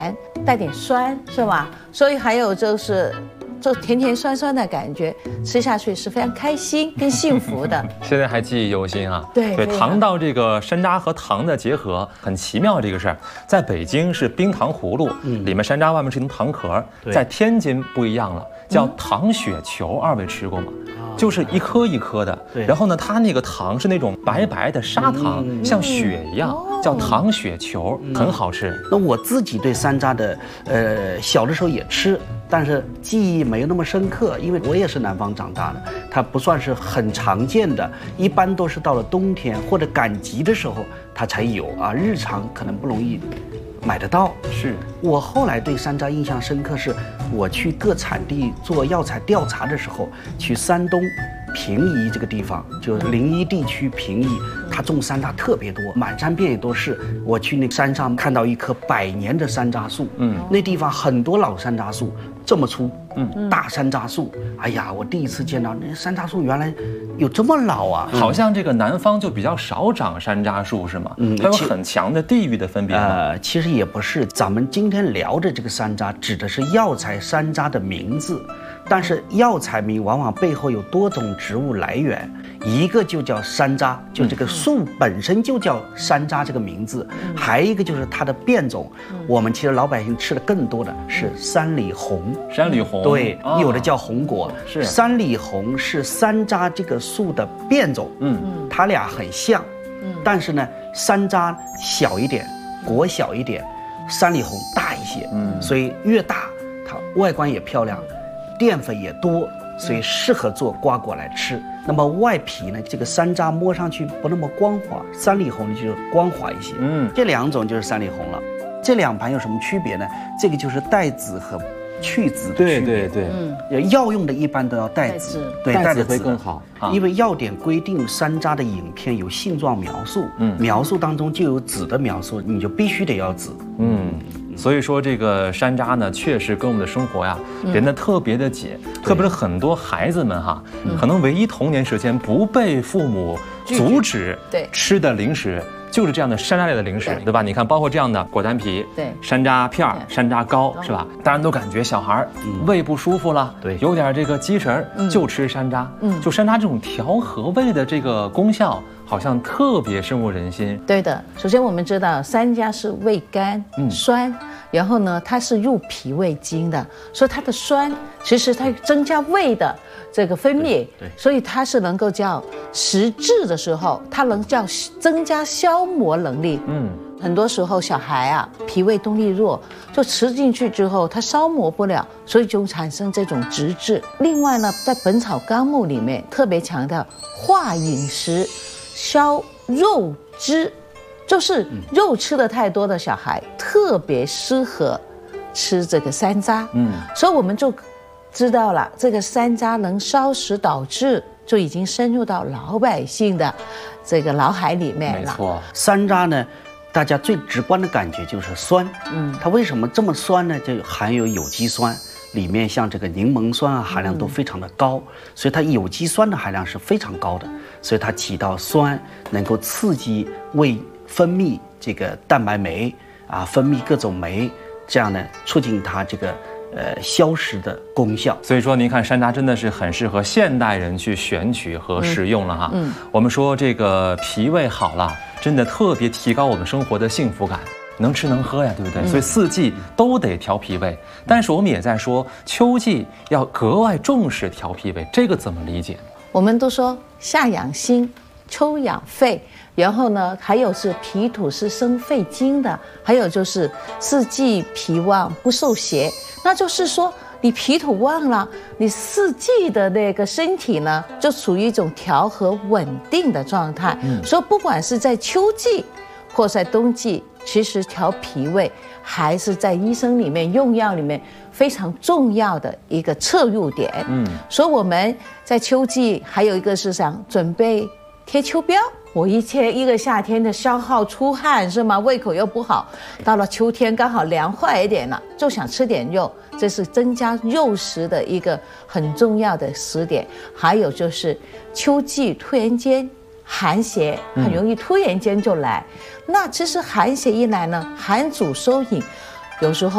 带点酸，是吧？所以还有就是就甜甜酸酸的感觉，吃下去是非常开心跟幸福的。 现在还记忆犹新啊。 对， 糖到这个山楂和糖的结合很奇妙，这个事儿，在北京是冰糖葫芦，里面山楂，外面是一层糖壳，在天津不一样了，叫糖雪球，二位吃过吗？就是一颗一颗的，然后呢，它那个糖是那种白白的砂糖，像雪一样，叫糖雪球，很好吃。 那我自己对山楂的，小的时候也吃，但是记忆没有那么深刻，因为我也是南方长大的，它不算是很常见的，一般都是到了冬天或者赶集的时候它才有啊，日常可能不容易买得到。 是我后来对山楂印象深刻，是我去各产地做药材调查的时候，去山东平邑这个地方，就是临沂地区平邑，它种山楂特别多，满山遍野都是。我去那山上看到一棵100年的山楂树，那地方很多老山楂树，这么粗，大山楂树。哎呀，我第一次见到那山楂树原来有这么老啊！ 好像这个南方就比较少长山楂树，是吗？它有很强的地域的分别吗？ 其实也不是，咱们今天聊的这个山楂指的是药材山楂的名字。但是药材名往往背后有多种植物来源，一个就叫山楂，就这个树本身就叫山楂这个名字，还有一个就是它的变种。我们其实老百姓吃的更多的是山里红， 山里红对，有的叫红果， 是山里红是山楂这个树的变种，它俩很像，但是呢，山楂小一点，果小一点，山里红大一些，所以越大它外观也漂亮。淀粉也多，所以适合做瓜果来吃。那么外皮呢，这个山楂摸上去不那么光滑，山里红呢就是光滑一些。这两种就是山里红了。这两盘有什么区别呢？这个就是带籽和去籽的区别。对，药用的一般都要带籽，对，带着会更好。 因为药典规定山楂的影片有性状描述，描述当中就有籽的描述，你就必须得要籽。 所以说这个山楂呢，确实跟我们的生活呀连得特别的紧，特别是很多孩子们哈，可能唯一童年时间不被父母阻止吃的零食，就是这样的山楂类的零食，对吧？你看，包括这样的果丹皮， 对， 山楂片儿、山楂糕，是吧？大家都感觉小孩胃不舒服了， 对， 有点这个积食，就吃山楂。就山楂这种调和胃的这个功效，好像特别深入人心。 对的，首先我们知道山楂是味甘、酸，然后呢，它是入脾胃经的，所以它的酸其实它增加胃的这个分泌，所以它是能够叫实质的时候，它能叫增加消磨能力。很多时候小孩啊脾胃动力弱，就吃进去之后它消磨不了，所以就产生这种直质。另外呢，在《本草纲目》里面特别强调化饮食、消肉汁，就是肉吃的太多的小孩特别适合吃这个山楂。所以我们就知道了，这个山楂能消食导滞，就已经深入到老百姓的这个脑海里面了。 没错， 山楂呢，大家最直观的感觉就是酸。它为什么这么酸呢？就含有有机酸，里面像这个柠檬酸啊含量都非常的高，所以它有机酸的含量是非常高的，所以它起到酸，能够刺激胃分泌这个蛋白酶啊，分泌各种酶，这样呢促进它这个消食的功效。 所以说您看山楂真的是很适合现代人去选取和食用了哈。我们说这个脾胃好了，真的特别提高我们生活的幸福感，能吃能喝呀，对不对？所以四季都得调脾胃，但是我们也在说秋季要格外重视调脾胃，这个怎么理解？ 我们都说夏养心，秋养肺，然后呢，还有是脾土是生肺经的，还有就是四季脾旺不受邪，那就是说你脾土旺了，你四季的那个身体呢，就处于一种调和稳定的状态。所以不管是在秋季或在冬季，其实调脾胃还是在医生里面用药里面非常重要的一个切入点。所以我们在秋季还有一个是想准备贴秋膘。我一个夏天的消耗出汗是吗？胃口又不好，到了秋天刚好凉快一点了，就想吃点肉，这是增加肉食的一个很重要的食点。还有就是秋季突然间寒邪很容易突然间就来，那其实寒邪一来呢，寒主收引， 有时候。